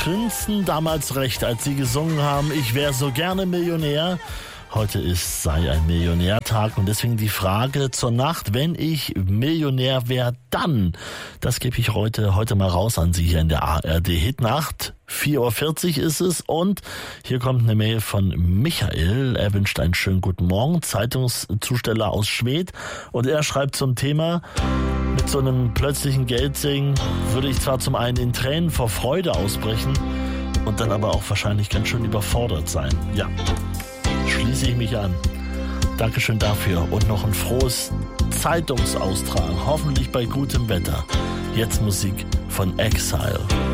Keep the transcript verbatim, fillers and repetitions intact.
Prinzen damals recht, als sie gesungen haben, ich wäre so gerne Millionär. Heute ist sei ein Millionärtag und deswegen die Frage zur Nacht, wenn ich Millionär wäre, dann. Das gebe ich heute, heute mal raus an Sie hier in der A R D Hitnacht. vier Uhr vierzig ist es und hier kommt eine Mail von Michael. Er wünscht einen schönen guten Morgen, Zeitungszusteller aus Schwedt, und er schreibt zum Thema: Mit so einem plötzlichen Geldsegen würde ich zwar zum einen in Tränen vor Freude ausbrechen und dann aber auch wahrscheinlich ganz schön überfordert sein. Ja, schließe ich mich an. Dankeschön dafür und noch ein frohes Zeitungsaustragen, hoffentlich bei gutem Wetter. Jetzt Musik von Exile.